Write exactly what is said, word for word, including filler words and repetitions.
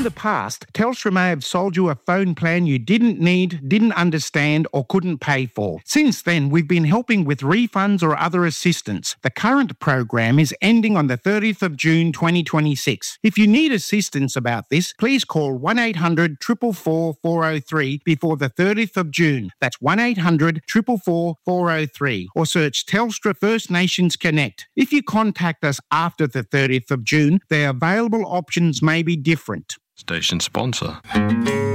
In the past, Telstra may have sold you a phone plan you didn't need, didn't understand, or couldn't pay for. Since then, we've been helping with refunds or other assistance. The current program is ending on the thirtieth of June twenty twenty-six. If you need assistance about this, please call one eight hundred four four four, four oh three before the thirtieth of June. That's one eight hundred four four four, four oh three. Or search Telstra First Nations Connect. If you contact us after the thirtieth of June, the available options may be different. Station sponsor.